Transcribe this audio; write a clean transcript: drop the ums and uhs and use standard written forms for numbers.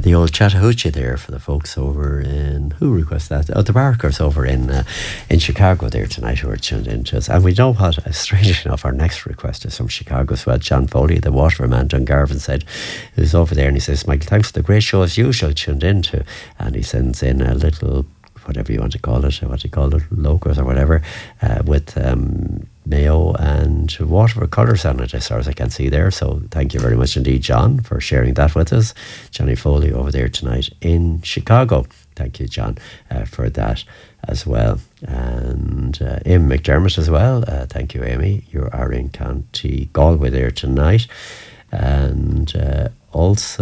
the old Chattahoochee there for the folks over in, who requested that? Oh, the Barkers over in Chicago there tonight who are tuned into us. And we know what, strangely enough, our next request is from Chicago as well. John Foley, the Waterman, Dungarvan said, who's over there, and he says, Michael, thanks for the great show as usual, tuned into. And he sends in a little, whatever you want to call it, what do you call it, locos or whatever, with mayo and watercolours on it, as far as I can see there. So thank you very much indeed, John, for sharing that with us. Johnny Foley over there tonight in Chicago. Thank you, John, for that as well. And Amy McDermott as well. Thank you, Amy. You are in County Galway there tonight. And also